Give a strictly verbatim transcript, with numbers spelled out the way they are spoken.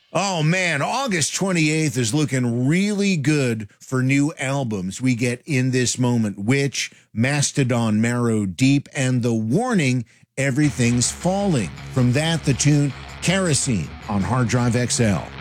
Oh man, August twenty-eighth is looking really good for new albums. We get In This Moment, Which, Mastodon, Marrow Deep, and The Warning, Everything's Falling. From that, the tune Kerosene on Hard Drive X L.